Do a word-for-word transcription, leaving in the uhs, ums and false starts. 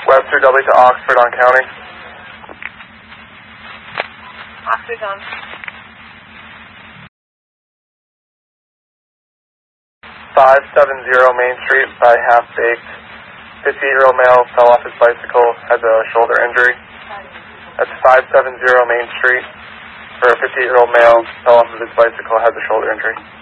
Webster W to Oxford on County. Oxford on. five seventy Main Street by Half Baked. fifty-eight-year-old male fell off his bicycle, has a shoulder injury. That's five seventy Main Street. For a fifty-eight-year-old male fell off of his bicycle, has a shoulder injury.